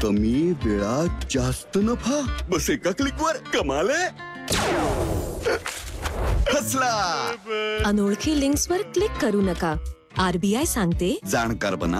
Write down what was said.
कमी वेळात जास्त नफा, बस एका क्लिक वर कमाल आहे. फसला. अनोळखी लिंक्सवर क्लिक करू नका. RBI सांगते, जाणकार बना,